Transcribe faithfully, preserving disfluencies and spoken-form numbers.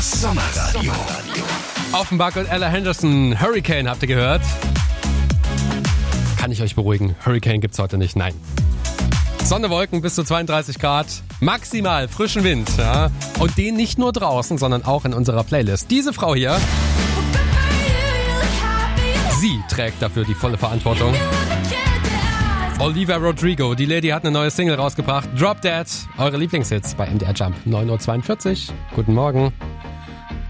Sommerradio. Offenbach und Ella Henderson, Hurricane habt ihr gehört? Kann ich euch beruhigen, Hurricane gibt's heute nicht, nein. Sonne, Wolken bis zu zweiunddreißig Grad, maximal frischen Wind, ja. Und den nicht nur draußen, sondern auch in unserer Playlist. Diese Frau hier, sie trägt dafür die volle Verantwortung. Olivia Rodrigo, die Lady hat eine neue Single rausgebracht. Drop Dead, eure Lieblingshits bei M D R Jump. neun Uhr zweiundvierzig. Guten Morgen.